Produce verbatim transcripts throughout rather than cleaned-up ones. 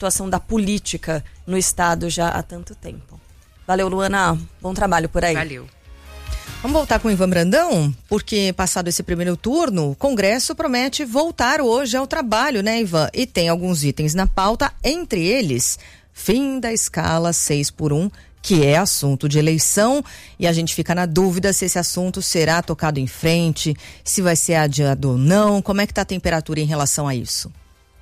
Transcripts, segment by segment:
situação da política no estado já há tanto tempo. Valeu, Luana. Bom trabalho por aí. Valeu. Vamos voltar com o Ivan Brandão, porque passado esse primeiro turno, o Congresso promete voltar hoje ao trabalho, né, Ivan? E tem alguns itens na pauta, entre eles, fim da escala seis por um, que é assunto de eleição, e a gente fica na dúvida se esse assunto será tocado em frente, se vai ser adiado ou não. Como é que tá a temperatura em relação a isso?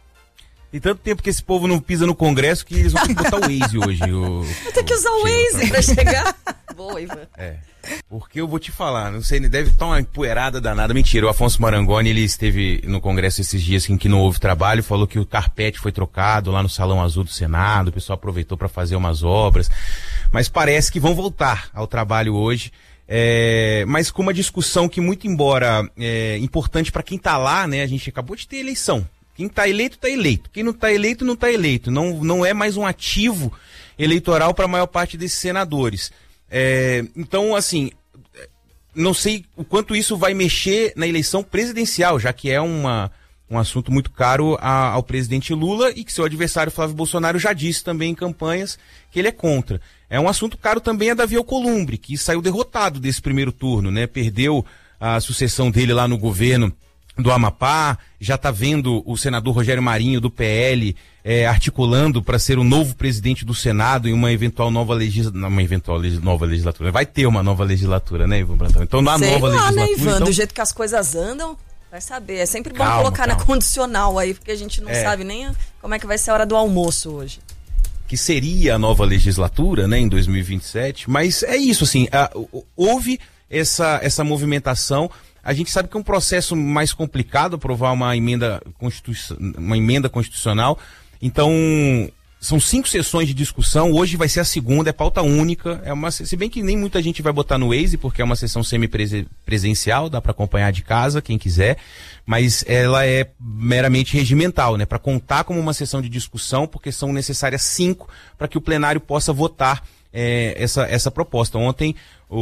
Tem tanto tempo que esse povo não pisa no Congresso que eles vão ter que botar o Waze hoje. O... Vou ter que usar o Waze pra chegar. Boa, Ivan. É, porque eu vou te falar, não sei, deve estar uma empoeirada danada. Mentira, o Afonso Marangoni, ele esteve no Congresso esses dias em que não houve trabalho, falou que o carpete foi trocado lá no Salão Azul do Senado, o pessoal aproveitou para fazer umas obras, mas parece que vão voltar ao trabalho hoje. É, mas com uma discussão que, muito embora é, importante para quem está lá, né, a gente acabou de ter eleição. Quem está eleito, está eleito. Quem não está eleito, não está eleito. Não, não é mais um ativo eleitoral para a maior parte desses senadores. É, então, assim, não sei o quanto isso vai mexer na eleição presidencial, já que é uma, um assunto muito caro a, ao presidente Lula e que seu adversário Flávio Bolsonaro já disse também em campanhas que ele é contra. É um assunto caro também a Davi Alcolumbre, que saiu derrotado desse primeiro turno, né? Perdeu a sucessão dele lá no governo do Amapá, já está vendo o senador Rogério Marinho do P L é, articulando para ser o novo presidente do Senado em uma eventual nova legislatura, uma eventual legis, nova legislatura, vai ter uma nova legislatura, né, Ivan Brandão? Então na Sei nova lá, legislatura, né, Ivan, então... do jeito que as coisas andam, vai saber, é sempre bom calma, colocar calma. na condicional aí, porque a gente não é. sabe nem como é que vai ser a hora do almoço hoje. Que seria a nova legislatura, né, em dois mil e vinte e sete, mas é isso, assim, a, houve essa, essa movimentação. A gente sabe que é um processo mais complicado aprovar uma emenda, constitu... uma emenda constitucional. Então, são cinco sessões de discussão. Hoje vai ser a segunda, é pauta única. É uma... Se bem que nem muita gente vai botar no Waze, porque é uma sessão semipresencial, dá para acompanhar de casa, quem quiser. Mas ela é meramente regimental, né? Para contar como uma sessão de discussão, porque são necessárias cinco para que o plenário possa votar é, essa, essa proposta. Ontem,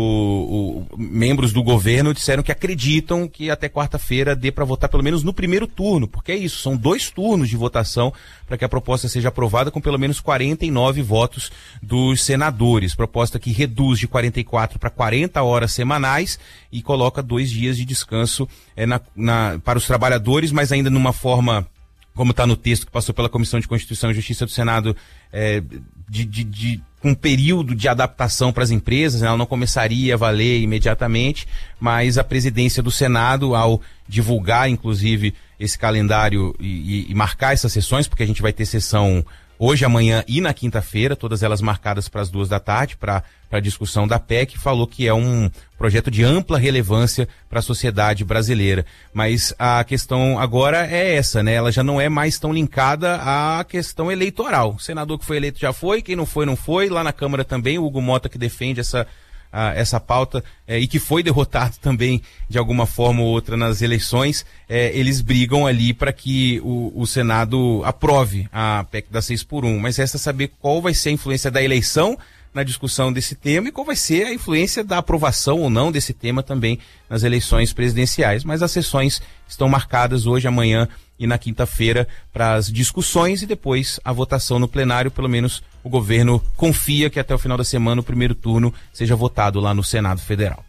o, o, membros do governo disseram que acreditam que até quarta-feira dê para votar pelo menos no primeiro turno, porque é isso, são dois turnos de votação para que a proposta seja aprovada com pelo menos quarenta e nove votos dos senadores. Proposta que reduz de quarenta e quatro para quarenta horas semanais e coloca dois dias de descanso é, na, na, para os trabalhadores, mas ainda numa forma, como está no texto que passou pela Comissão de Constituição e Justiça do Senado, é, de, de, de um período de adaptação para as empresas, né? Ela não começaria a valer imediatamente, mas a presidência do Senado, ao divulgar, inclusive, esse calendário e, e, e marcar essas sessões, porque a gente vai ter sessão hoje, amanhã e na quinta-feira, todas elas marcadas para as duas da tarde, para a discussão da P E C, falou que é um projeto de ampla relevância para a sociedade brasileira. Mas a questão agora é essa, né? Ela já não é mais tão linkada à questão eleitoral. O senador que foi eleito já foi, quem não foi, não foi. Lá na Câmara também, o Hugo Mota, que defende essa, a, essa pauta é, e que foi derrotado também de alguma forma ou outra nas eleições, é, eles brigam ali para que o, o Senado aprove a P E C da seis por um. Mas resta saber qual vai ser a influência da eleição na discussão desse tema e qual vai ser a influência da aprovação ou não desse tema também nas eleições presidenciais. Mas as sessões estão marcadas hoje, amanhã e na quinta-feira para as discussões e depois a votação no plenário. Pelo menos o governo confia que até o final da semana o primeiro turno seja votado lá no Senado Federal.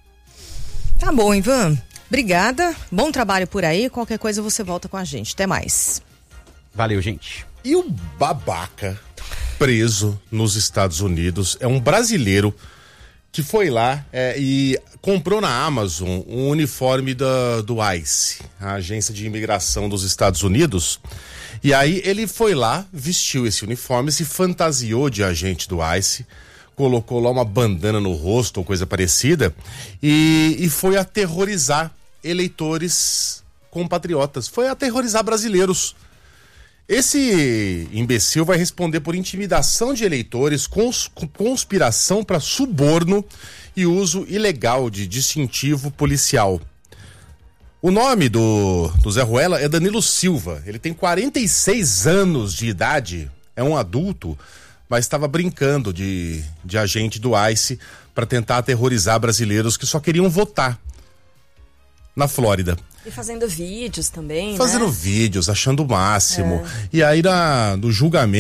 Tá bom, Ivan. Obrigada. Bom trabalho por aí. Qualquer coisa você volta com a gente. Até mais. Valeu, gente. E o babaca preso nos Estados Unidos é um brasileiro que foi lá é, e comprou na Amazon um uniforme da, do ICE, a agência de imigração dos Estados Unidos. E aí ele foi lá, vestiu esse uniforme, se fantasiou de agente do ICE, colocou lá uma bandana no rosto ou coisa parecida e, e foi aterrorizar eleitores compatriotas, foi aterrorizar brasileiros. Esse imbecil vai responder por intimidação de eleitores, cons- conspiração para suborno e uso ilegal de distintivo policial. O nome do, do Zé Ruela é Danilo Silva. Ele tem quarenta e seis anos de idade, é um adulto, mas estava brincando de, de agente do ICE para tentar aterrorizar brasileiros que só queriam votar na Flórida. E fazendo vídeos também, Fazendo né? vídeos, achando o máximo. É. E aí na, no julgamento